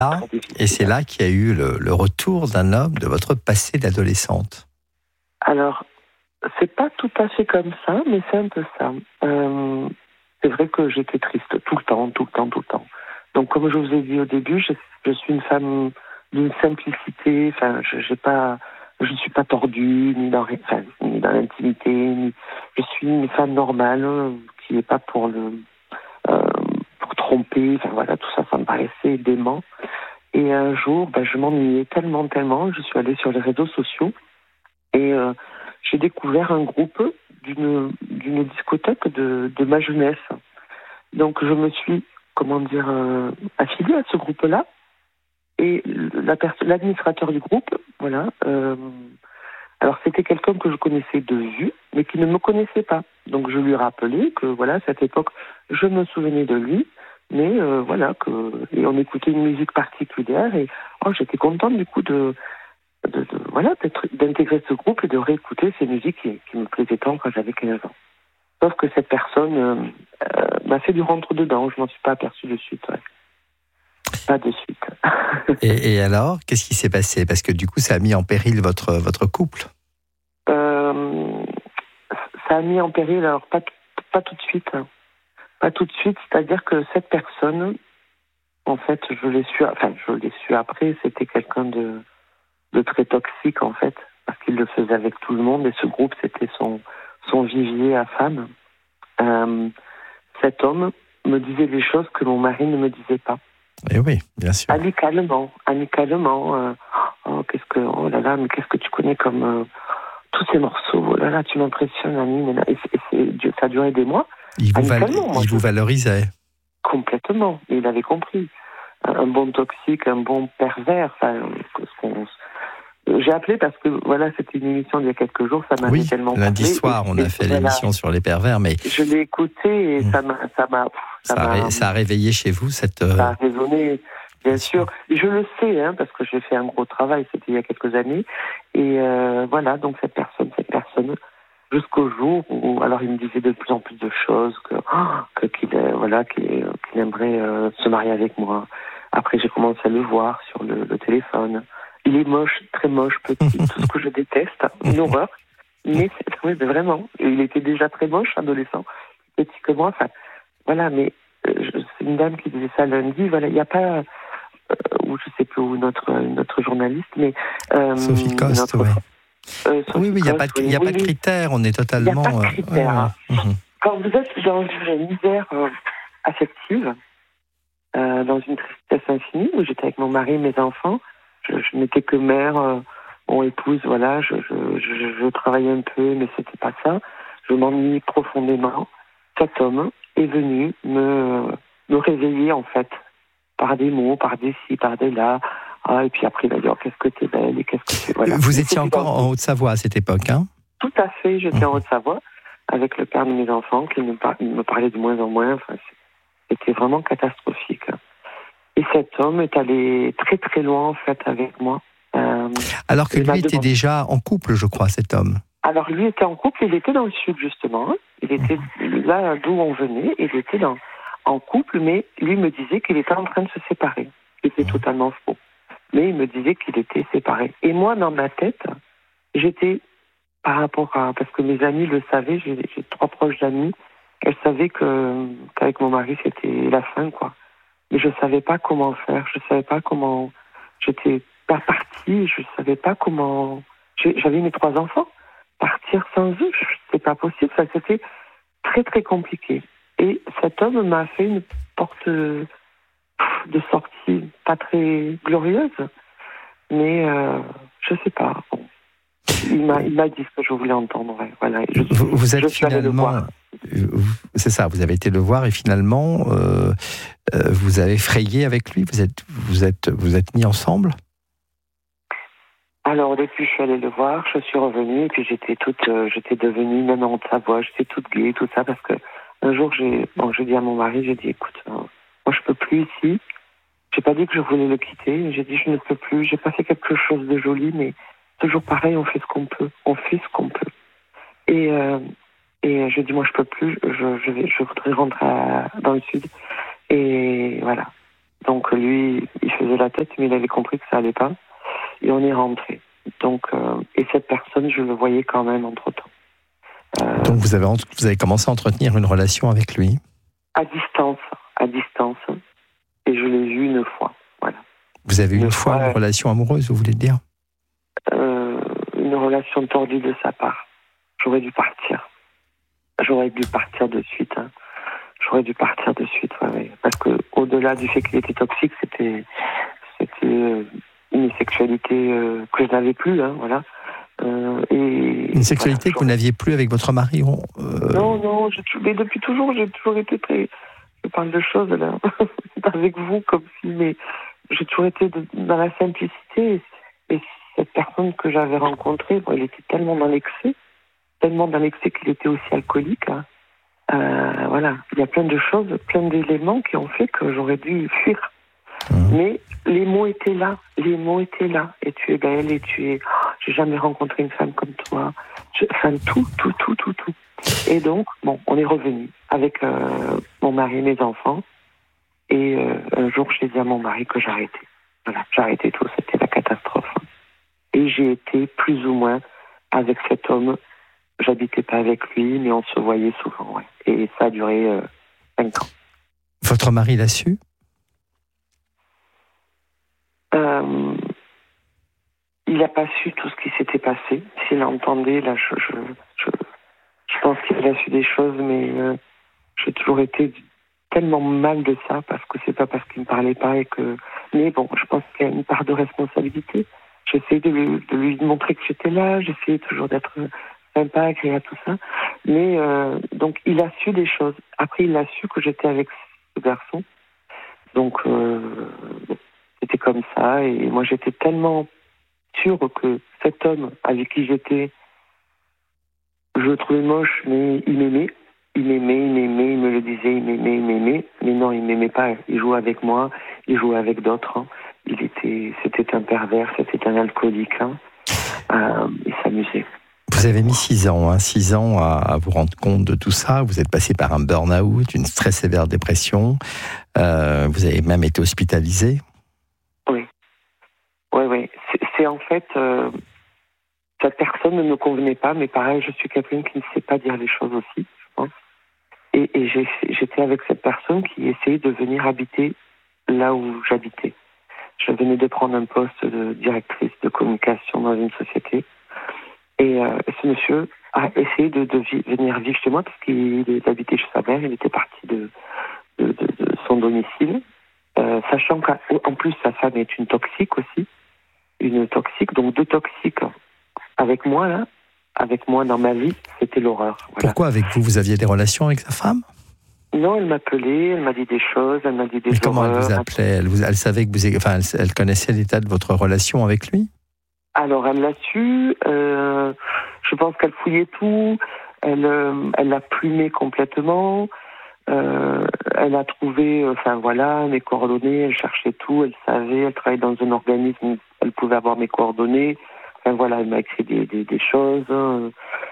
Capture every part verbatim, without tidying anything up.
là, et c'est là qu'il y a eu le, le retour d'un homme de votre passé d'adolescente. Alors, c'est pas tout à fait comme ça, mais c'est un peu ça. Euh, c'est vrai que j'étais triste tout le temps, tout le temps, tout le temps. Donc, comme je vous ai dit au début, je, je suis une femme d'une simplicité. Enfin, je j'ai pas, je ne suis pas tordue ni dans, enfin, ni dans l'intimité. Ni, je suis une femme normale qui n'est pas pour le, euh, pour tromper. Enfin voilà, tout ça, ça me paraissait dément. Et un jour, ben, je m'ennuyais tellement, tellement, je suis allée sur les réseaux sociaux et euh, j'ai découvert un groupe d'une, d'une discothèque de, de ma jeunesse. Donc je me suis, comment dire, euh, affiliée à ce groupe-là. Et la pers- l'administrateur du groupe, voilà, euh, alors c'était quelqu'un que je connaissais de vue, mais qui ne me connaissait pas. Donc je lui ai rappelé que, voilà, à cette époque, je me souvenais de lui, mais euh, voilà, que et on écoutait une musique particulière, et oh, j'étais contente du coup de, de, de voilà, d'être, d'intégrer ce groupe et de réécouter ces musiques qui, qui me plaisaient tant quand j'avais quinze ans. Sauf que cette personne euh, euh, m'a fait du rentre-dedans, je m'en suis pas aperçue de suite, ouais. Pas de suite. et, et alors, qu'est-ce qui s'est passé? Parce que du coup, ça a mis en péril votre, votre couple. Euh, ça a mis en péril, alors pas, pas tout de suite. Hein. Pas tout de suite, c'est-à-dire que cette personne, en fait, je l'ai su, enfin, je l'ai su après, c'était quelqu'un de, de très toxique, en fait, parce qu'il le faisait avec tout le monde, et ce groupe, c'était son, son vivier à femmes. Euh, cet homme me disait des choses que mon mari ne me disait pas. Eh oui, bien sûr. Amicalement, amicalement. Euh, oh, qu'est-ce que, oh là là, mais qu'est-ce que tu connais comme euh, tous ces morceaux? Oh là là, tu m'impressionnes, Annie. Et, et, et, ça a duré des mois. Il vous, val- il vous valorisait. Complètement. Il avait compris. Un bon toxique, un bon pervers. Enfin, ce qu'on... J'ai appelé parce que voilà, c'était une émission d'il y a quelques jours, ça m'a oui, tellement lundi parlé. soir, on et, a fait voilà. l'émission sur les pervers, mais je l'ai écouté et mmh. ça m'a, ça m'a, ça, ça, m'a, a, ça a réveillé chez vous cette. Ça a résonné, bien sûr. Et je le sais, hein, parce que j'ai fait un gros travail, c'était il y a quelques années. Et euh, voilà, donc cette personne, cette personne, jusqu'au jour où, alors il me disait de plus en plus de choses, que, que qu'il, euh, voilà, qu'il, qu'il aimerait euh, se marier avec moi. Après, j'ai commencé à le voir sur le, le téléphone. Il est moche, très moche, petit, tout ce que je déteste, une horreur. Mais c'est, oui, mais vraiment, il était déjà très moche, adolescent, petit que moi. Enfin, voilà, mais euh, je, c'est une dame qui disait ça lundi. Voilà, il n'y a pas, euh, ou je sais plus où notre notre journaliste, mais euh, Sophie Coste, notre, ouais. euh, oui, oui, il n'y a pas de, oui, y a oui, pas de critères. On est totalement. Il n'y a pas de critères. Euh, ouais, ouais. Quand vous êtes dans une misère euh, affective, euh, dans une tristesse infinie, où j'étais avec mon mari et mes enfants. Je, je n'étais que mère, euh, mon épouse, voilà, je, je, je, je travaillais un peu, mais c'était pas ça. Je m'ennuie profondément. Cet homme est venu me, me réveiller, en fait, par des mots, par des ci, par des là. Ah, et puis après, il a dit, oh, qu'est-ce que t'es belle, et qu'est-ce que t'es, voilà. Vous étiez encore en Haute-Savoie à cette époque, hein? Tout à fait, j'étais mmh. en Haute-Savoie, avec le père de mes enfants, qui me, par, me parlait de moins en moins. Enfin, c'était vraiment catastrophique. Et cet homme est allé très très loin en fait avec moi. Euh, Alors que lui était déjà en couple, je crois, cet homme. Alors lui était en couple, il était dans le sud justement. Il était mmh. là d'où on venait, il était dans, en couple, mais lui me disait qu'il était en train de se séparer. C'était mmh. totalement faux. Mais il me disait qu'il était séparé. Et moi, dans ma tête, j'étais par rapport à... Parce que mes amis le savaient, j'ai, j'ai trois proches d'amis, elles savaient que, qu'avec mon mari, c'était la fin, quoi. Mais je ne savais pas comment faire, je ne savais pas comment... J'étais pas partie, je ne savais pas comment... J'avais mes trois enfants. Partir sans eux, c'est pas possible. Ça, c'était très, très compliqué. Et cet homme m'a fait une porte de sortie pas très glorieuse. Mais euh, je ne sais pas. Bon. Il m'a, il m'a dit ce que je voulais entendre. Ouais. Voilà. Je, vous, vous êtes je finalement... C'est ça, vous avez été le voir et finalement, euh, euh, vous avez frayé avec lui, vous êtes, vous êtes, vous êtes mis ensemble? Alors, depuis, je suis allée le voir, je suis revenue et puis j'étais toute, euh, j'étais devenue une amante de sa voix, j'étais toute gaie, tout ça, parce que un jour, j'ai, bon, j'ai dit à mon mari, j'ai dit, écoute, euh, moi, je peux plus ici. J'ai pas dit que je voulais le quitter, j'ai dit, je ne peux plus, j'ai pas fait quelque chose de joli, mais toujours pareil, on fait ce qu'on peut, on fait ce qu'on peut. Et, euh, Et je dis, moi, je peux plus, je, je, vais, je voudrais rentrer à, dans le sud. Et voilà. Donc lui, il faisait la tête, mais il avait compris que ça allait pas. Et on est rentré. Donc, euh, et cette personne, je le voyais quand même entre-temps. Euh, Donc vous avez, vous avez commencé à entretenir une relation avec lui? À distance, à distance. Et je l'ai vu une fois, voilà. Vous avez eu une, une fois, fois une relation amoureuse, vous voulez dire? euh, Une relation tordue de sa part. J'aurais dû partir. J'aurais dû partir de suite. Hein. J'aurais dû partir de suite, ouais, ouais. Parce que au-delà du fait qu'il était toxique, c'était, c'était euh, une sexualité euh, que je n'avais plus, hein, voilà. Euh, et une sexualité voilà, que vous n'aviez plus avec votre mari? On, euh... Non, non, je, mais depuis toujours, j'ai toujours été très. Je parle de choses là, avec vous comme si, mais j'ai toujours été de, dans la simplicité. Et, et cette personne que j'avais rencontrée, bon, il était tellement dans l'excès, tellement dans l'excès qu'il était aussi alcoolique. Hein. Euh, voilà, il y a plein de choses, plein d'éléments qui ont fait que j'aurais dû fuir. Mmh. Mais les mots étaient là, les mots étaient là. Et tu es belle, et tu es. Oh, j'ai jamais rencontré une femme comme toi. Je... Enfin, tout, tout, tout, tout, tout. Et donc, bon, on est revenu avec euh, mon mari et mes enfants. Et euh, un jour, j'ai dit à mon mari que j'arrêtais. Voilà, j'arrêtais tout, c'était la catastrophe. Et j'ai été plus ou moins avec cet homme. J'habitais pas avec lui, mais on se voyait souvent, ouais. Et ça a duré euh, cinq ans. Votre mari l'a su? euh, Il n'a pas su tout ce qui s'était passé. S'il entendait, là, je, je, je, je pense qu'il a su des choses, mais euh, j'ai toujours été tellement mal de ça, parce que c'est pas parce qu'il ne me parlait pas et que... Mais bon, je pense qu'il y a une part de responsabilité. J'essayais de lui, de lui montrer que j'étais là, j'essayais toujours d'être sympa, agréable, tout ça. Mais euh, donc, il a su des choses. Après, il a su que j'étais avec ce garçon. Donc, euh, c'était comme ça. Et moi, j'étais tellement sûre que cet homme avec qui j'étais, je le trouvais moche, mais il m'aimait. Il m'aimait, il m'aimait, il me le disait, il m'aimait, il m'aimait. Mais non, il m'aimait pas. Il jouait avec moi, il jouait avec d'autres. Hein. Il était, c'était un pervers, c'était un alcoolique. Hein. Euh, il s'amusait. Vous avez mis six ans, hein, six ans à, à vous rendre compte de tout ça. Vous êtes passé par un burn-out, une très sévère dépression. Euh, vous avez même été hospitalisé. Oui, oui, oui. C'est, c'est en fait, euh, cette personne ne me convenait pas, mais pareil, je suis quelqu'un qui ne sait pas dire les choses aussi, je pense. Et, et j'ai, j'étais avec cette personne qui essayait de venir habiter là où j'habitais. Je venais de prendre un poste de directrice de communication dans une société. Et euh, ce monsieur a essayé de, de vi- venir vivre chez moi parce qu'il habitait chez sa mère, il était parti de, de, de, de son domicile, euh, sachant qu'en plus sa femme est une toxique aussi, une toxique, donc deux toxiques avec moi là, avec moi dans ma vie, c'était l'horreur. Voilà. Pourquoi avec vous, vous aviez des relations avec sa femme? Non, elle m'appelait, elle m'a dit des choses, elle m'a dit des Mais comment horreurs. Elle vous appelait? Elle, vous, elle savait que vous, enfin, elle, elle connaissait l'état de votre relation avec lui? Alors, elle l'a su. Euh, je pense qu'elle fouillait tout. Elle, euh, elle l'a plumé complètement. Euh, elle a trouvé, enfin voilà, mes coordonnées. Elle cherchait tout. Elle savait. Elle travaillait dans un organisme où elle pouvait avoir mes coordonnées. Enfin voilà, elle m'a écrit des, des, des choses. Euh,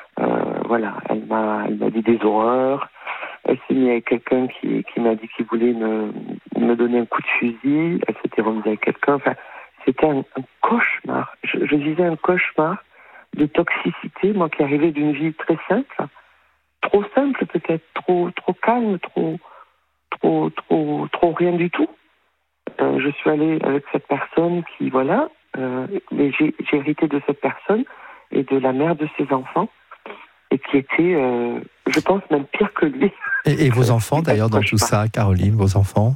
voilà, elle m'a, elle m'a dit des horreurs. Elle s'est mise avec quelqu'un qui, qui m'a dit qu'il voulait me, me donner un coup de fusil. Elle s'était remise avec quelqu'un. Enfin, c'était un, un cauchemar. Je, je vivais un cauchemar de toxicité, moi qui arrivais d'une vie très simple, trop simple peut-être, trop trop calme, trop trop trop trop rien du tout. Euh, je suis allée avec cette personne qui voilà, euh, mais j'ai, j'ai hérité de cette personne et de la mère de ses enfants et qui était, euh, je pense même pire que lui. Et, et vos enfants d'ailleurs dans tout ça, Caroline, vos enfants?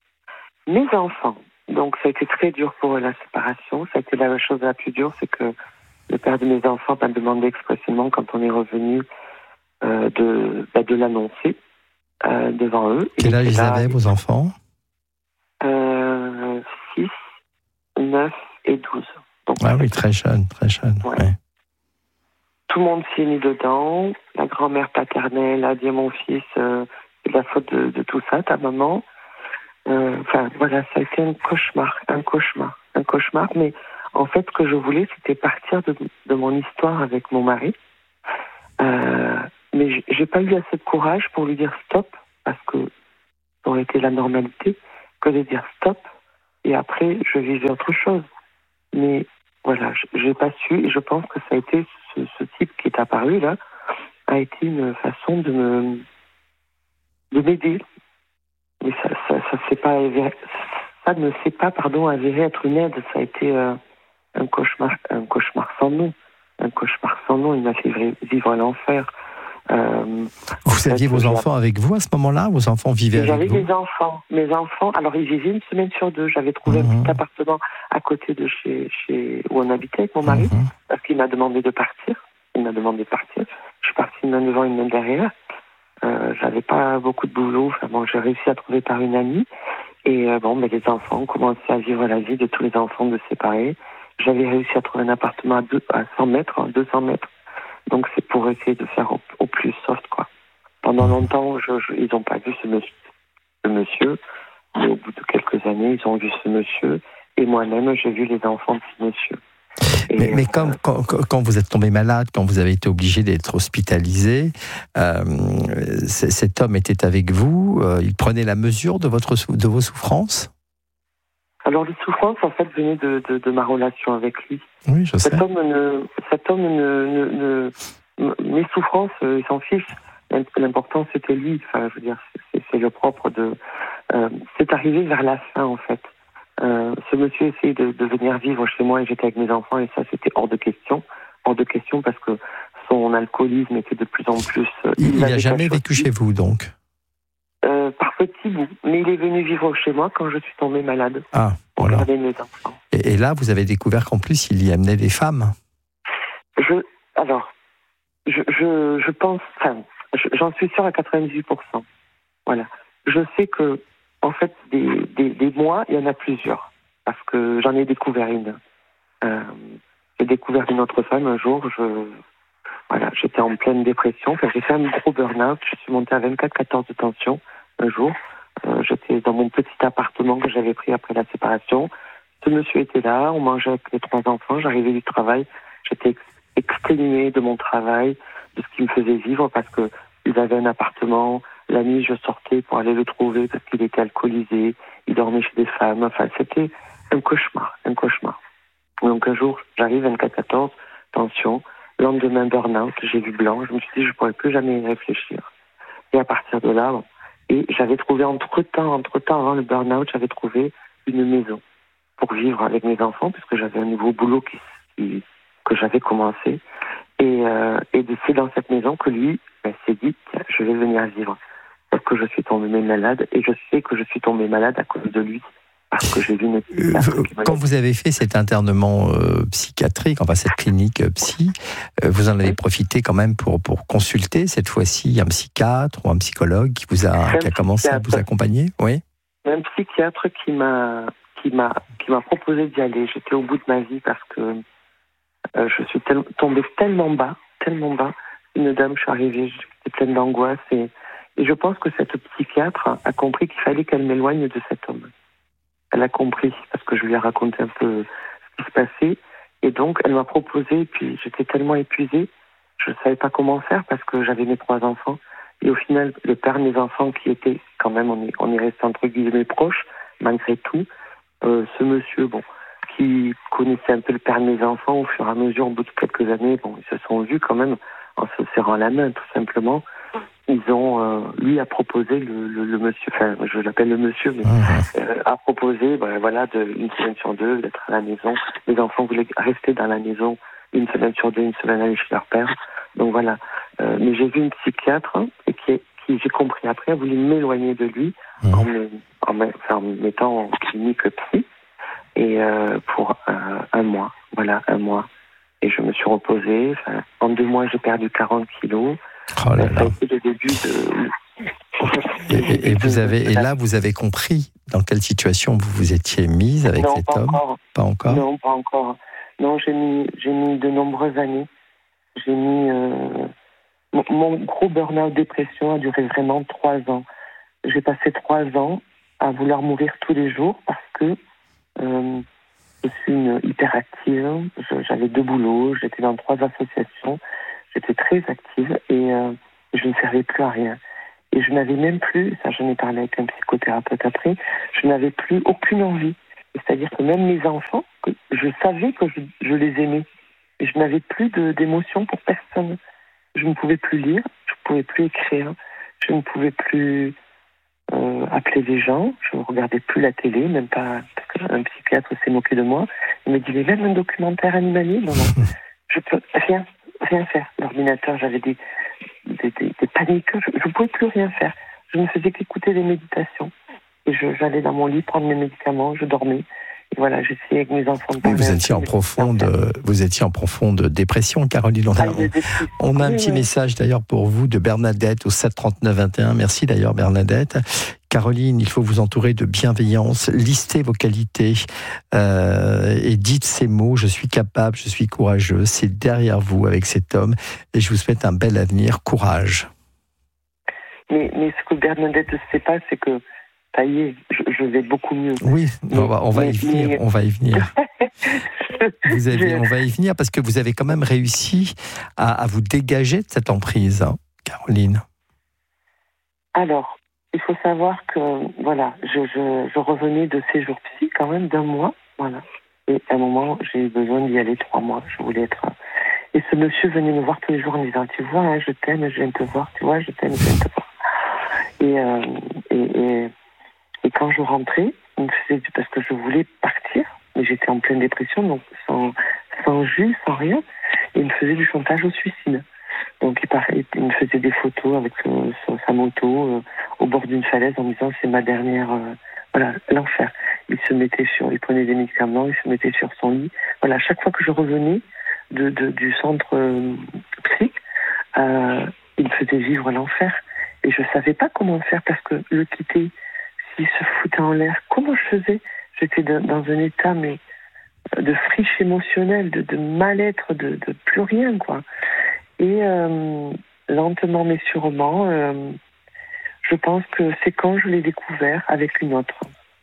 Mes enfants. Donc ça a été très dur pour eux, la séparation. Ça a été la chose la plus dure, c'est que le père de mes enfants m'a demandé expressément, quand on est revenu, euh, de, bah, de l'annoncer euh, devant eux. Quel âge ils avaient, vos enfants? euh, six, neuf et douze. Donc, ah oui, très jeune, très jeune. Ouais. Ouais. Tout le monde s'y est mis dedans. La grand-mère paternelle a dit à mon fils, euh, c'est la faute de, de tout ça, ta maman. Euh, enfin, voilà, ça a été un cauchemar, un cauchemar, un cauchemar. Mais en fait, ce que je voulais, c'était partir de, de mon histoire avec mon mari. Euh, mais j'ai pas eu assez de courage pour lui dire stop, parce que ça aurait été la normalité. que de dire stop, et après, je vivais autre chose. Mais voilà, je n'ai pas su, et je pense que ça a été, ce, ce type qui est apparu là, a été une façon de me de m'aider. Mais ça, ça, ça, s'est pas avéré, ça ne s'est pas, pardon, avéré être une aide. Ça a été euh, un cauchemar, un cauchemar sans nom. Un cauchemar sans nom. Il m'a fait vivre l'enfer. Euh, vous aviez vos enfants avec vous à ce moment-là? Vos enfants vivaient avec vous? J'avais des enfants. Mes enfants, alors ils vivaient une semaine sur deux. J'avais trouvé mmh. un petit appartement à côté de chez, chez où on habitait avec mon mari, mmh. parce qu'il m'a demandé de partir. Il m'a demandé de partir. Je suis partie une main devant, une main derrière. Euh, j'avais pas beaucoup de boulot. Enfin bon, j'ai réussi à trouver par une amie. Et euh, bon, mais les enfants ont commencé à vivre la vie de tous les enfants de séparés. J'avais réussi à trouver un appartement à, deux, à cent mètres, deux cents mètres. Donc c'est pour essayer de faire au, au plus soft, quoi. Pendant longtemps, je, je, ils n'ont pas vu ce monsieur, ce monsieur, mais au bout de quelques années, ils ont vu ce monsieur, et moi-même, j'ai vu les enfants de ce monsieur. Et mais mais euh, quand, quand, quand vous êtes tombé malade, quand vous avez été obligé d'être hospitalisé, euh, cet homme était avec vous, euh, il prenait la mesure de, votre, de vos souffrances? Alors les souffrances, en fait, venaient de, de, de ma relation avec lui. Oui, je cet sais. Homme ne, cet homme ne... ne, ne mes souffrances, euh, il s'en fiche. L'important, c'était lui. Enfin, je veux dire, c'est, c'est le propre de... Euh, c'est arrivé vers la fin, en fait. Euh, ce monsieur essayait de, de venir vivre chez moi et j'étais avec mes enfants et ça, c'était hors de question. Hors de question parce que son alcoolisme était de plus en plus... Euh, il n'a jamais vécu chez vous, donc euh, Par petits bouts. Mais il est venu vivre chez moi quand je suis tombée malade. Ah, pour voilà. garder mes enfants. Et, et là, vous avez découvert qu'en plus, il y amenait des femmes. Je... Alors, je, je, je pense... Enfin, j'en suis sûre à quatre-vingt-dix pour cent. Voilà. Je sais que, en fait, des, des, des mois, il y en a plusieurs. Parce que j'en ai découvert une. Euh, j'ai découvert une autre femme un jour. Je, voilà, j'étais en pleine dépression. Enfin, j'ai fait un gros burn-out. Je suis montée à vingt-quatre quatorze de tension un jour. Euh, j'étais dans mon petit appartement que j'avais pris après la séparation. Ce monsieur était là. On mangeait avec les trois enfants. J'arrivais du travail. J'étais exténuée de mon travail, de ce qui me faisait vivre parce que ils avaient un appartement. La nuit, je sortais pour aller le trouver parce qu'il était alcoolisé. Il dormait chez des femmes. Enfin, c'était un cauchemar, un cauchemar. Donc un jour, j'arrive vingt-quatre quatorze, tension. Lendemain, burn-out, j'ai vu blanc. Je me suis dit, je ne pourrais plus jamais y réfléchir. Et à partir de là, bon, et j'avais trouvé entre-temps, entre-temps, avant le burn-out, j'avais trouvé une maison pour vivre avec mes enfants puisque j'avais un nouveau boulot qui, qui, que j'avais commencé. Et, euh, et c'est dans cette maison que lui ben, s'est dit, je vais venir vivre. Parce que je suis tombée malade, et je sais que je suis tombée malade à cause de lui. Parce que j'ai vu une... Euh, quand vous avez fait cet internement euh, psychiatrique, enfin cette clinique euh, psy, euh, vous en avez profité quand même pour, pour consulter cette fois-ci un psychiatre ou un psychologue qui vous a, qui a commencé à vous accompagner? Oui. Un psychiatre qui m'a, qui m'a, qui m'a proposé d'y aller. J'étais au bout de ma vie parce que euh, je suis tel, tombée tellement bas, tellement bas. Une dame, je suis arrivée, j'étais pleine d'angoisse et Et je pense que cette psychiatre a compris qu'il fallait qu'elle m'éloigne de cet homme. Elle a compris, parce que je lui ai raconté un peu ce qui se passait. Et donc, elle m'a proposé, et puis j'étais tellement épuisée, je ne savais pas comment faire, parce que j'avais mes trois enfants. Et au final, le père de mes enfants, qui était quand même, on est, on est resté entre guillemets proches, malgré tout, euh, ce monsieur, bon, qui connaissait un peu le père de mes enfants, au fur et à mesure, au bout de quelques années, bon, ils se sont vus quand même en se serrant la main, tout simplement. Ils ont, euh, lui a proposé le, le, le monsieur, enfin je l'appelle le monsieur, mais euh, a proposé, ben, voilà, de, une semaine sur deux d'être à la maison. Les enfants voulaient rester dans la maison une semaine sur deux, une semaine aller chez leur père. Donc voilà. Euh, mais j'ai vu une psychiatre et qui, qui j'ai compris après, a voulu m'éloigner de lui mmh. en, me, en, me, enfin, en me mettant en clinique psy et euh, pour euh, un mois, voilà, un mois. Et je me suis reposée. Enfin, en deux mois, j'ai perdu quarante kilos. Oh là là. Ça a été le début de... Et, et, vous avez, et là, vous avez compris dans quelle situation vous vous étiez mise avec non, cet pas homme encore. Pas encore. Non, pas encore. Non, j'ai mis, j'ai mis de nombreuses années. J'ai mis... Euh... Mon, mon gros burn-out dépression a duré vraiment trois ans. J'ai passé trois ans à vouloir mourir tous les jours parce que euh, je suis une hyperactive. Je, j'avais deux boulots, j'étais dans trois associations. J'étais très active et euh, je ne servais plus à rien. Et je n'avais même plus, ça j'en ai parlé avec un psychothérapeute après, je n'avais plus aucune envie. C'est-à-dire que même mes enfants, que je savais que je, je les aimais. Et je n'avais plus de, d'émotion pour personne. Je ne pouvais plus lire, je ne pouvais plus écrire, je ne pouvais plus euh, appeler les gens, je ne regardais plus la télé, même pas, parce qu'un psychiatre s'est moqué de moi. Il me disait, même un documentaire animalier, non, non, je peux rien, rien faire. L'ordinateur, j'avais des, des, des, des paniques, je ne pouvais plus rien faire. Je ne faisais qu'écouter des méditations. Et je, j'allais dans mon lit prendre mes médicaments, je dormais. Et voilà, j'essayais avec mes enfants de oui, vous étiez en profonde, vous étiez en profonde dépression, Caroline. On a, on, on a un oui, petit oui. message d'ailleurs pour vous de Bernadette au sept trente-neuf vingt et un. Merci d'ailleurs Bernadette. Caroline, il faut vous entourer de bienveillance. Listez vos qualités euh, et dites ces mots. Je suis capable, je suis courageux. C'est derrière vous avec cet homme et je vous souhaite un bel avenir. Courage. Mais, mais ce que Bernadette ne sait pas, c'est que ça y est, je, je vais beaucoup mieux. Oui, mais, on va, on va mais, y venir, mais... on va y venir. vous avez, on va y venir parce que vous avez quand même réussi à, à vous dégager de cette emprise, hein, Caroline. Alors, il faut savoir que, voilà, je, je, je revenais de séjour psy quand même d'un mois, voilà. Et à un moment, j'ai eu besoin d'y aller trois mois, je voulais être... Et ce monsieur venait me voir tous les jours en disant, tu vois, hein, je t'aime, je viens te voir, tu vois, je t'aime, je viens te voir. Et... Euh, et, et Et quand je rentrais, il me faisait, parce que je voulais partir, mais j'étais en pleine dépression, donc sans, sans jus, sans rien, et il me faisait du chantage au suicide. Donc il, parlait, il me faisait des photos avec son, son, sa moto euh, au bord d'une falaise en me disant c'est ma dernière, euh, voilà, l'enfer. Il se mettait sur, il prenait des médicaments, il se mettait sur son lit. Voilà, chaque fois que je revenais de, de, du centre euh, psy, euh, il me faisait vivre l'enfer. Et je savais pas comment faire parce que le quitter, s'il se foutait en l'air, comment je faisais? J'étais de, dans un état mais de friche émotionnelle, de, de mal-être, de, de plus rien, quoi. Et euh, lentement mais sûrement, euh, je pense que c'est quand je l'ai découvert avec une autre,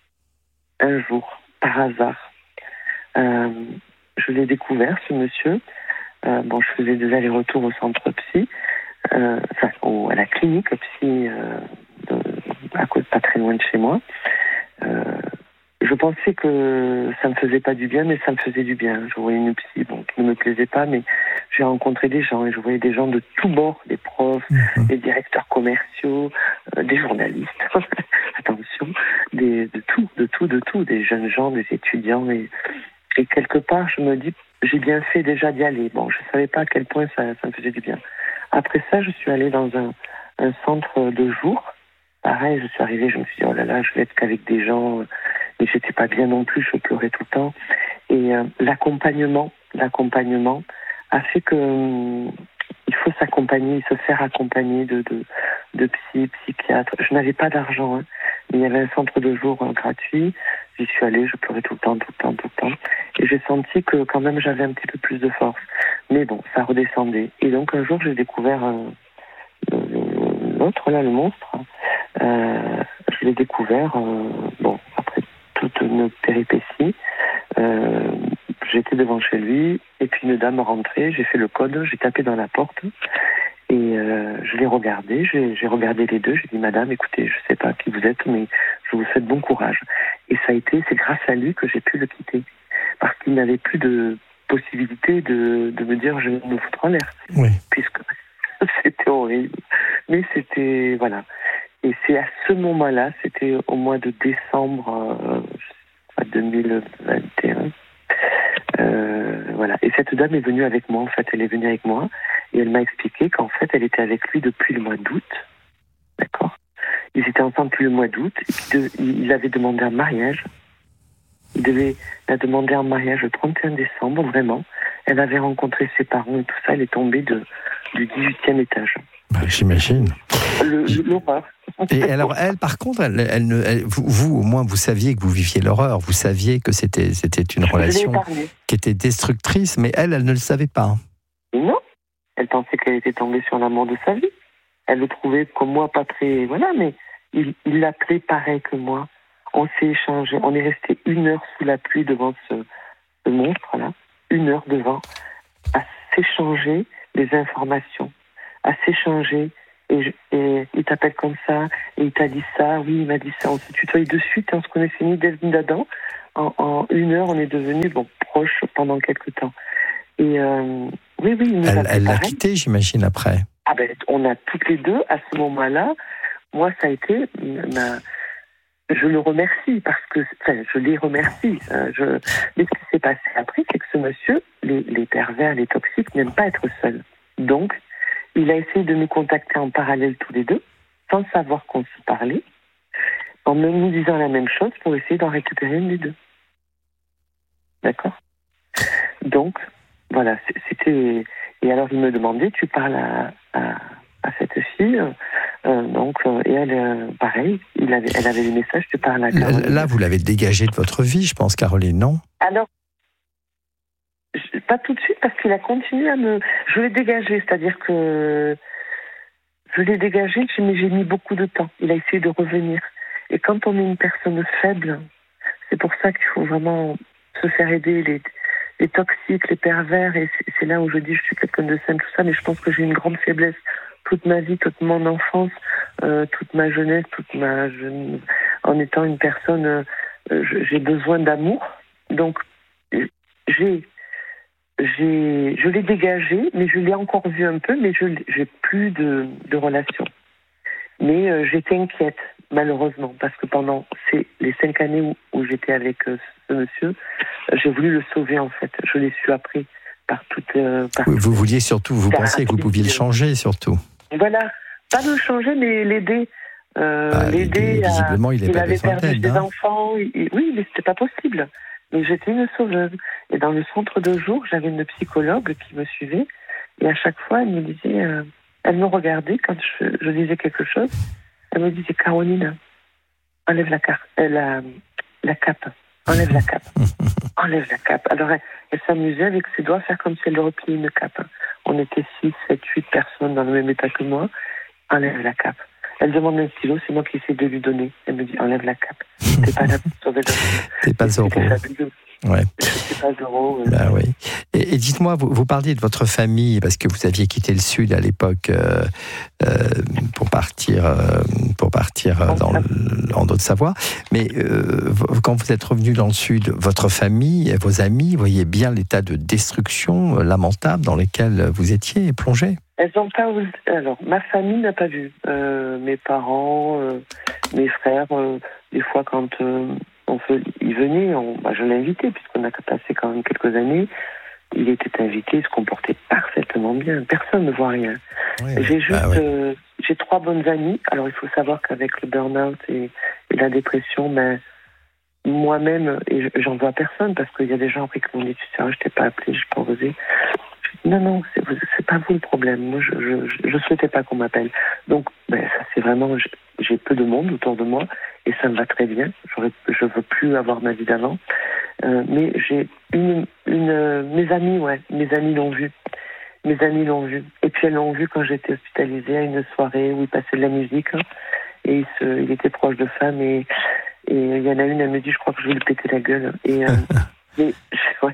un jour, par hasard. Euh, je l'ai découvert, ce monsieur. Euh, bon, je faisais des allers-retours au centre psy, euh, enfin, au, à la clinique psy, euh, de, à cause pas très loin de chez moi. Euh, je pensais que ça me faisait pas du bien, mais ça me faisait du bien. Je voyais une psy, bon, qui ne me plaisait pas, mais j'ai rencontré des gens et je voyais des gens de tous bords, des profs, mmh. des directeurs commerciaux, euh, des journalistes, attention, des, de tout, de tout, de tout, des jeunes gens, des étudiants. Et, et quelque part, je me dis, j'ai bien fait déjà d'y aller. Bon, je savais pas à quel point ça, ça me faisait du bien. Après ça, je suis allée dans un, un centre de jour. Pareil, je suis arrivée, je me suis dit, oh là là, je vais être qu'avec des gens, mais j'étais pas bien non plus, je pleurais tout le temps. Et euh, l'accompagnement, l'accompagnement a fait que euh, il faut s'accompagner, se faire accompagner de, de, de psy, psychiatre. Je n'avais pas d'argent, hein, mais il y avait un centre de jour euh, gratuit. J'y suis allée, je pleurais tout le temps, tout le temps, tout le temps. Et j'ai senti que quand même j'avais un petit peu plus de force. Mais bon, ça redescendait. Et donc un jour, j'ai découvert euh, l'autre, là, le monstre. Euh, je l'ai découvert, euh, bon, après toute une péripétie. Euh, j'étais devant chez lui, et puis une dame rentrait, j'ai fait le code, j'ai tapé dans la porte, et euh, je l'ai regardé, j'ai, j'ai regardé les deux, j'ai dit, madame, écoutez, je sais pas qui vous êtes, mais je vous souhaite bon courage. Et ça a été, c'est grâce à lui que j'ai pu le quitter, parce qu'il n'avait plus de possibilité de, de me dire, je vais me foutre en l'air. Oui. Puisque c'était horrible. Mais c'était, voilà. Et c'est à ce moment-là, c'était au mois de décembre euh, deux mille vingt et un. Euh, voilà. Et cette dame est venue avec moi, en fait, elle est venue avec moi, et elle m'a expliqué qu'en fait, elle était avec lui depuis le mois d'août. D'accord. Ils étaient ensemble depuis le mois d'août, et puis de, il avait demandé un mariage. Il devait la demander en mariage le trente et un décembre, vraiment. Elle avait rencontré ses parents et tout ça, elle est tombée de, du dix-huitième étage. Bah, j'imagine. Le, l'horreur. Et alors, elle, par contre, elle, elle, elle, elle, vous, vous, au moins, vous saviez que vous viviez l'horreur. Vous saviez que c'était, c'était une relation qui était destructrice, mais elle, elle ne le savait pas. Non. Elle pensait qu'elle était tombée sur l'amour de sa vie. Elle le trouvait, comme moi, pas très... Voilà, mais il, il l'appelait pareil que moi. On s'est échangé. On est resté une heure sous la pluie devant ce, ce monstre-là. Une heure devant. À s'échanger des informations. À s'échanger et, je, et il t'appelle comme ça, et il t'a dit ça, oui, il m'a dit ça. On s'est tutoyé de suite, et on se connaissait ni d'Ève ni d'Adam. En, en une heure, on est devenus bon, proches pendant quelques temps. Et euh, oui, oui, il nous Elle, a elle l'a quitté, j'imagine, après. Ah ben, on a toutes les deux, à ce moment-là, moi, ça a été ma... Je le remercie parce que, enfin, je les remercie. Hein, je... Mais ce qui s'est passé après, c'est que ce monsieur, les, les pervers, les toxiques, n'aiment pas être seuls. Donc, il a essayé de nous contacter en parallèle tous les deux, sans savoir qu'on se parlait, en nous disant la même chose pour essayer d'en récupérer une des deux. D'accord ? Donc, voilà, c'était... Et alors, il me demandait, tu parles à, à, à cette fille euh, donc, euh, et elle, euh, pareil, il avait, elle avait des messages, tu parles à Caroline. Là, vous l'avez dégagée de votre vie, je pense, Caroline, non ? Alors, je, pas tout de suite, parce qu'il a continué à me... Je l'ai dégagé, c'est-à-dire que... Je l'ai dégagé, mais j'ai mis beaucoup de temps. Il a essayé de revenir. Et quand on est une personne faible, c'est pour ça qu'il faut vraiment se faire aider, les... les toxiques, les pervers, et c'est, c'est là où je dis je suis quelqu'un de sain, tout ça, mais je pense que j'ai une grande faiblesse. Toute ma vie, toute mon enfance, euh, toute ma jeunesse, toute ma jeune... en étant une personne, euh, j'ai besoin d'amour. Donc, j'ai, j'ai, je l'ai dégagé, mais je l'ai encore vu un peu, mais je j'ai plus de, de relations. Mais euh, j'étais inquiète, malheureusement, parce que pendant ces, les cinq années où, où j'étais avec euh, ce monsieur, j'ai voulu le sauver, en fait. Je l'ai su après, par toute... Euh, par vous, vous vouliez surtout, vous pensiez que vous pouviez le changer, surtout. Voilà, pas le changer, mais l'aider. Euh, ah, l'aider à... Visiblement, il, il pas avait perdu d'aide, des hein. enfants. Il... Oui, mais c'était pas possible. Mais j'étais une sauveuse. Et dans le centre de jour, j'avais une psychologue qui me suivait. Et à chaque fois, elle me disait... Euh... Elle me regardait quand je, je disais quelque chose. Elle me disait, Caroline, enlève la, car... euh, la... la cape. Enlève la cape. Enlève la cape. Alors, elle, elle s'amusait avec ses doigts, faire comme si elle repliait une cape. On était six, sept, huit personnes dans le même état que moi. Enlève la cape. Elle demande un stylo, c'est moi qui essaie de lui donner. Elle me dit, enlève la cape. T'es pas là pour sauver le monde. T'es pas Zorro. Ouais. T'es pas Zorro. Euh... Bah oui. Et, et dites-moi, vous, vous parliez de votre famille, parce que vous aviez quitté le Sud à l'époque euh, euh, pour partir, euh, pour partir euh, dans le, en Haute-Savoie. Mais euh, quand vous êtes revenu dans le Sud, votre famille et vos amis voyaient bien l'état de destruction lamentable dans lequel vous étiez plongé. Elles ont pas osé. Alors, ma famille n'a pas vu. Euh, mes parents, euh, mes frères, euh, des fois quand euh, on fait, ils venaient, on, bah, je l'invitais puisqu'on a passé quand même quelques années. Il était invité, il se comportait parfaitement bien. Personne ne voit rien. Oui, j'ai juste, bah, ouais. euh, j'ai trois bonnes amies. Alors, il faut savoir qu'avec le burn-out et, et la dépression, ben, moi-même, et j'en vois personne parce qu'il y a des gens après qui m'ont dit, tu sais, je t'ai pas appelé, je n'ai pas osé. Non, non, c'est, c'est pas vous le problème. Moi, je, je, je souhaitais pas qu'on m'appelle. Donc, ben, ça, c'est vraiment, j'ai peu de monde autour de moi et ça me va très bien. J'aurais, je veux plus avoir ma vie d'avant. Euh, mais j'ai une, une, mes amis, ouais, mes amis l'ont vu. Mes amis l'ont vu. Et puis elles l'ont vu quand j'étais hospitalisée à une soirée où il passait de la musique. Hein, et il, se, il était proche de femmes et, et il y en a une, elle me dit, je crois que je vais lui péter la gueule. Et, euh, mais, ouais,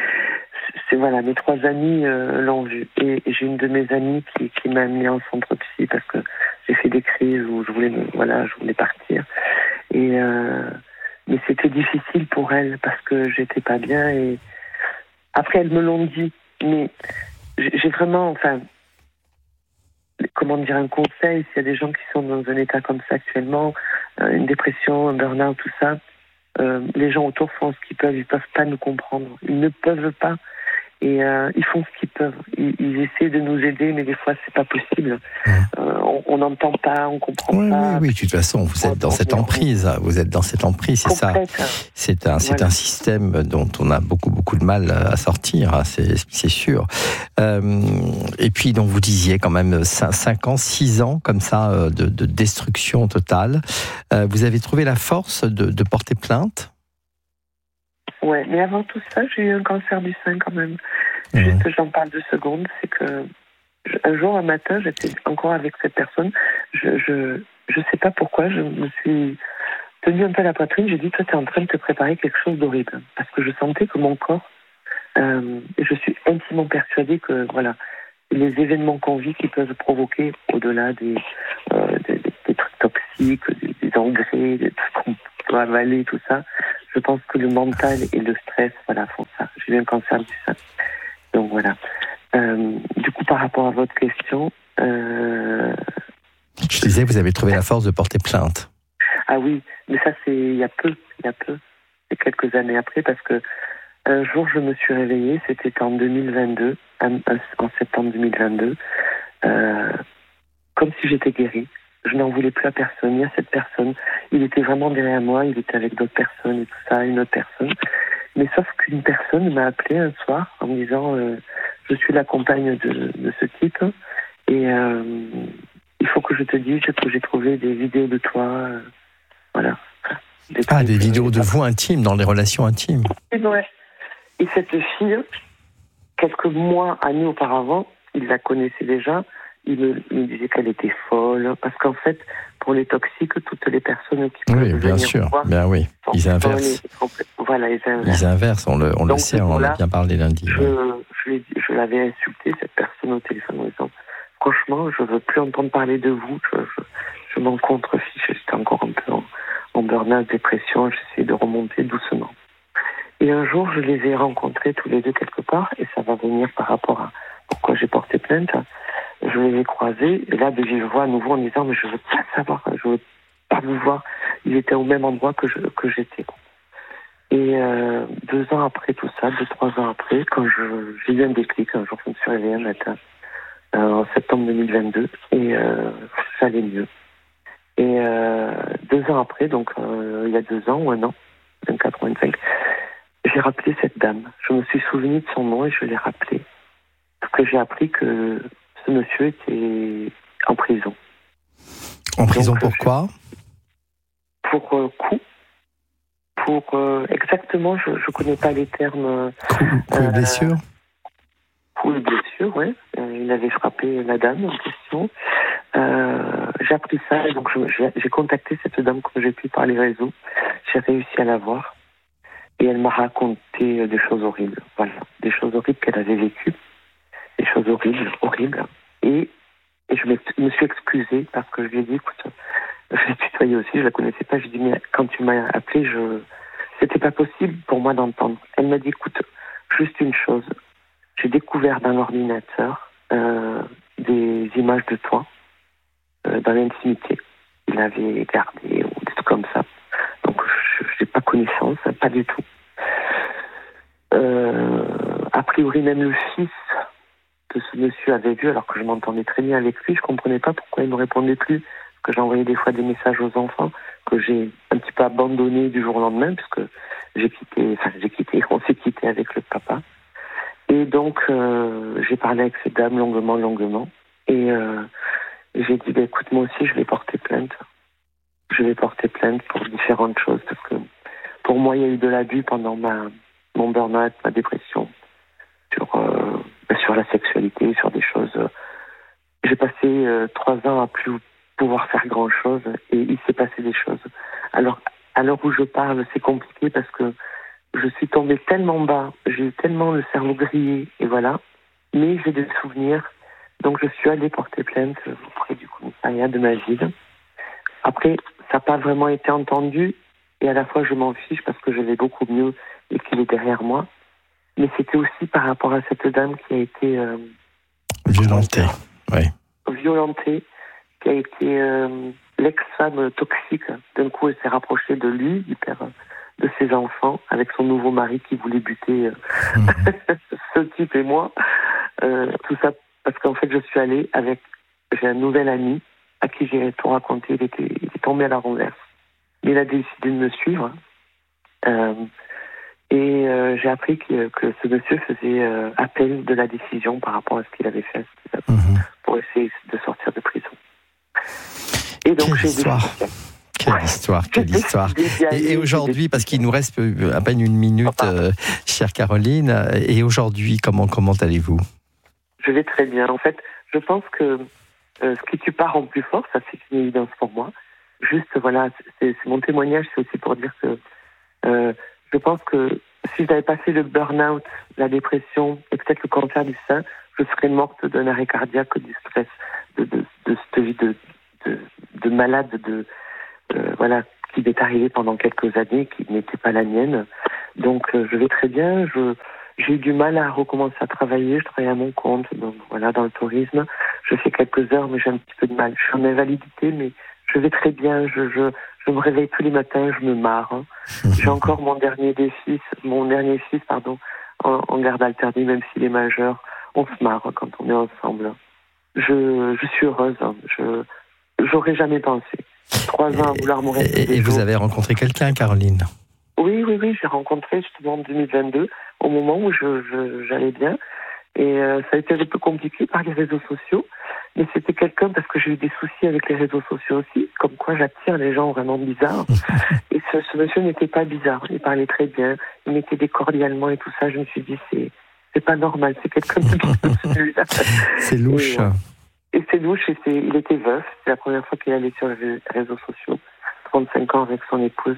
c'est voilà, mes trois amis euh, l'ont vu. Et, et j'ai une de mes amies qui, qui m'a amenée en centre psy parce que j'ai fait des crises où je voulais, me, voilà, je voulais partir. Et euh, mais c'était difficile pour elle parce que j'étais pas bien. Et après, elles me l'ont dit. Mais j'ai vraiment, enfin, comment dire, un conseil, s'il y a des gens qui sont dans un état comme ça actuellement, euh, une dépression, un burn-out, tout ça, euh, les gens autour font ce qu'ils peuvent, ils peuvent pas nous comprendre. Ils ne peuvent pas. Et euh, ils font ce qu'ils peuvent. Ils, ils essaient de nous aider, mais des fois, c'est pas possible. Mmh. Euh, on n'entend pas, on comprend oui, pas. Oui, oui, de toute façon, vous êtes dans cette emprise. Vous êtes dans cette emprise, c'est ça. C'est un, c'est voilà. un système dont on a beaucoup, beaucoup de mal à sortir, c'est, c'est sûr. Euh, et puis, donc, vous disiez quand même cinq ans, six ans, comme ça, de, de destruction totale. Euh, vous avez trouvé la force de, de porter plainte ? Ouais, mais avant tout ça, j'ai eu un cancer du sein quand même. Mmh. Juste, j'en parle deux secondes, c'est que je, un jour, un matin, j'étais encore avec cette personne. Je, je, je sais pas pourquoi, je me suis tenue un peu à la poitrine. J'ai dit, toi, t'es en train de te préparer quelque chose d'horrible, parce que je sentais que mon corps, euh, et je suis intimement persuadée que voilà, les événements qu'on vit qui peuvent provoquer, au-delà des, euh, des, des, des trucs toxiques, des, des engrais, des trucs qu'on peut avaler, tout ça, je pense que le mental et le stress, voilà, font ça. J'ai eu un cancer du sein. Donc voilà. Euh, du coup, par rapport à votre question... Euh, je disais, vous avez trouvé la force de porter plainte. Ah oui, mais ça, c'est il y a peu, il y a peu. C'est quelques années après, parce que un jour, je me suis réveillée, c'était en deux mille vingt-deux, en septembre deux mille vingt-deux, euh, comme si j'étais guérie. Je n'en voulais plus à personne, ni à cette personne. Il était vraiment derrière moi, il était avec d'autres personnes et tout ça, une autre personne. Mais sauf qu'une personne m'a appelé un soir en me disant euh, je suis la compagne de, de ce type et euh, il faut que je te dise que j'ai trouvé des vidéos de toi. Euh, voilà. Des ah, des vidéos de vous intimes, dans les relations intimes. Ouais. Et cette fille, quelques mois, années auparavant, il la connaissait déjà. Il me, il me disait qu'elle était folle. Parce qu'en fait, pour les toxiques, toutes les personnes qui peuvent oui, bien venir sûr. voir, bien oui, ils inversent. Voilà, ils inversent. Ils inversent, on le, on le sait, on en a bien parlé lundi. Je, ouais. je, je l'avais insulté, cette personne, au téléphone, en disant franchement, je ne veux plus entendre parler de vous. Je, je, je m'en contrefiche. J'étais encore un peu en, en burn-out, dépression. J'essayais de remonter doucement. Et un jour, je les ai rencontrés tous les deux quelque part, et ça va venir par rapport à pourquoi j'ai porté plainte. Je les ai croisés, et là, de vive voix à nouveau en disant, mais je veux pas savoir, je veux pas vous voir. Ils étaient au même endroit que, je, que j'étais. Et euh, deux ans après tout ça, deux, trois ans après, quand je, j'ai eu un déclic, un jour, je me suis réveillée un matin, euh, en septembre deux mille vingt-deux, et euh, ça allait mieux. Et euh, deux ans après, donc euh, il y a deux ans ou un an, vingt-quatre, vingt-cinq, j'ai rappelé cette dame. Je me suis souvenu de son nom et je l'ai rappelé. Parce que j'ai appris que ce monsieur était en prison. En prison donc, pourquoi Pour euh, coup. Pour euh, exactement, je ne connais pas les termes. Coup, coup et euh, blessure Coup et blessure, oui. Euh, il avait frappé la dame en question. Euh, j'ai appris ça et donc je, j'ai, j'ai contacté cette dame comme j'ai pu par les réseaux. J'ai réussi à la voir. Et elle m'a raconté des choses horribles, voilà, des choses horribles qu'elle avait vécues, des choses horribles, horribles. Et, et je me suis excusée parce que je lui ai dit, écoute, je l'ai tutoyée aussi, je la connaissais pas. Je lui ai dit, mais quand tu m'as appelé, je, c'était pas possible pour moi d'entendre. Elle m'a dit, écoute, juste une chose, j'ai découvert dans l'ordinateur euh, des images de toi euh, dans l'intimité. Il avait gardé ou des trucs comme ça. Donc, je n'ai pas connaissance, pas du tout. Euh, a priori, même le fils que ce monsieur avait vu, alors que je m'entendais très bien avec lui, je ne comprenais pas pourquoi il ne me répondait plus. Parce que j'envoyais des fois des messages aux enfants que j'ai un petit peu abandonnés du jour au lendemain, puisque j'ai quitté, enfin, j'ai quitté, on s'est quitté avec le papa. Et donc, euh, j'ai parlé avec cette dame longuement, longuement. Et euh, j'ai dit, bah, écoute, moi aussi, je vais porter plainte. Je vais porter plainte pour différentes choses, parce que pour moi, il y a eu de l'abus pendant ma, mon burn-out, ma dépression, sur, euh, sur la sexualité, sur des choses. Euh, j'ai passé euh, trois ans à plus pouvoir faire grand-chose, et il s'est passé des choses. Alors, à l'heure où je parle, c'est compliqué, parce que je suis tombée tellement bas, j'ai eu tellement le cerveau grillé, et voilà. Mais j'ai des souvenirs, donc je suis allée porter plainte auprès du commissariat de ma ville. Après, ça n'a pas vraiment été entendu, et à la fois je m'en fiche parce que je vais beaucoup mieux et qu'il est derrière moi. Mais c'était aussi par rapport à cette dame qui a été... Euh, violentée, oui. Violentée, qui a été euh, l'ex-femme toxique. D'un coup, elle s'est rapprochée de lui, du père de ses enfants, avec son nouveau mari qui voulait buter euh, mmh. ce type et moi. Euh, tout ça parce qu'en fait, je suis allée avec... J'ai un nouvel ami à qui j'ai tout raconté, il était, il était tombé à la renverse. Il a décidé de me suivre. Euh, et euh, j'ai appris que, que ce monsieur faisait euh, appel de la décision par rapport à ce qu'il avait fait mmh. pour essayer de sortir de prison. Et donc, quelle j'ai histoire décidé... Quelle ouais. histoire, quelle histoire. Et, et aujourd'hui, parce qu'il nous reste à peine une minute, euh, chère Caroline, et aujourd'hui, comment, comment allez-vous ? Je vais très bien. En fait, je pense que Euh, ce qui tue pas rend plus fort, ça c'est une évidence pour moi. Juste, voilà, c'est, c'est mon témoignage, c'est aussi pour dire que euh, je pense que si je n'avais pas fait le burn-out, la dépression et peut-être le cancer du sein, je serais morte d'un arrêt cardiaque, du stress, de, de, de cette vie de, de, de malade, de, euh, voilà, qui m'est arrivé pendant quelques années, qui n'était pas la mienne. Donc, euh, je vais très bien. Je, j'ai eu du mal à recommencer à travailler. Je travaille à mon compte, donc voilà, dans le tourisme. Je fais quelques heures, mais j'ai un petit peu de mal. Je suis en invalidité, mais je vais très bien. Je, je, je me réveille tous les matins, je me marre. Hein. J'ai encore mon dernier des fils, mon dernier fils, pardon, en, en garde alternée, même s'il est majeur. On se marre hein, quand on est ensemble. Je, je suis heureuse. Hein. Je, j'aurais jamais pensé. Trois ans à vouloir mourir. Et, et vous avez rencontré quelqu'un, Caroline? Oui, oui, oui, j'ai rencontré justement en deux mille vingt-deux, au moment où je, je, j'allais bien. Et euh, ça a été un peu compliqué par les réseaux sociaux. Mais c'était quelqu'un, parce que j'ai eu des soucis avec les réseaux sociaux aussi, comme quoi j'attire les gens vraiment bizarres. Et ce, ce monsieur n'était pas bizarre. Il parlait très bien. Il mettait des cordialement et tout ça. Je me suis dit, c'est, c'est pas normal. C'est quelqu'un de celui-là. C'est louche. Et, euh, Et c'est louche, et c'est, il était veuf, c'est la première fois qu'il allait sur les réseaux sociaux, trente-cinq ans avec son épouse.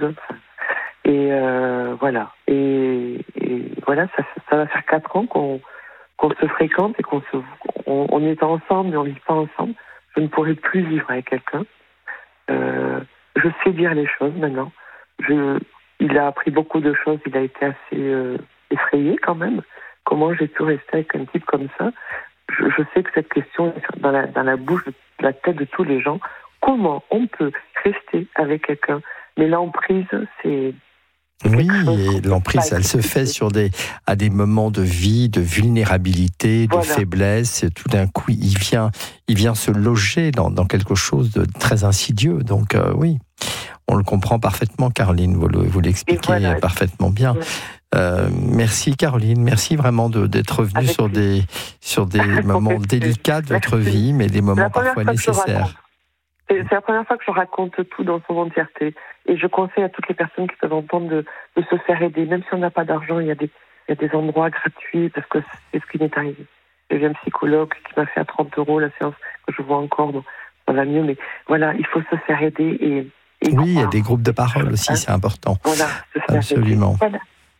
Et euh, voilà. Et, et voilà, ça, ça va faire quatre ans qu'on, qu'on se fréquente et qu'on se, on, on est ensemble, mais on ne vit pas ensemble. Je ne pourrais plus vivre avec quelqu'un. Euh, je sais dire les choses maintenant. Je, il a appris beaucoup de choses, il a été assez euh, effrayé quand même. Comment j'ai pu rester avec un type comme ça? Je, je sais que cette question est dans la, dans la bouche, de la tête de tous les gens. Comment on peut rester avec quelqu'un? Mais l'emprise, c'est... Oui, et l'emprise, elle se fait sur des, à des moments de vie, de vulnérabilité, de voilà. faiblesse. Et tout d'un coup, il vient, il vient se loger dans, dans quelque chose de très insidieux. Donc euh, oui, on le comprend parfaitement, Caroline. Vous, le, vous l'expliquez voilà. parfaitement bien. Ouais. Euh, merci Caroline, merci vraiment de, d'être revenue Avec sur des, sur des moments délicats de votre merci. vie, mais des moments parfois nécessaires. C'est, c'est la première fois que je raconte tout dans son entièreté. Et je conseille à toutes les personnes qui peuvent entendre de, de se faire aider. Même si on n'a pas d'argent, il y a des, il y a des endroits gratuits, parce que c'est ce qui m'est arrivé. J'ai vu un psychologue qui m'a fait à trente euros la séance, que je vois encore, donc ça va mieux. Mais voilà, il faut se faire aider. Et, et oui, il y a des groupes de parole aussi, c'est important. Voilà, se faire Absolument. Aider. Voilà.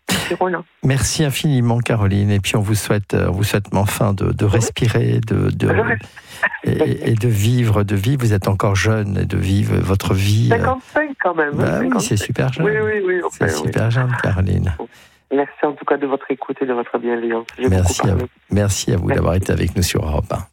Merci infiniment, Caroline. Et puis on vous souhaite, on vous souhaite enfin de, de respirer, de, de et, et de vivre, de vivre. Vous êtes encore jeune, et de vivre votre vie. cinquante-cinq quand même. Bah cinquante-cinq. Oui, c'est super jeune. Oui, oui, oui. C'est oui. super jeune, Caroline. Merci en tout cas de votre écoute et de votre bienveillance. J'ai Merci à vous. Merci à vous Merci. d'avoir été avec nous sur Europe un.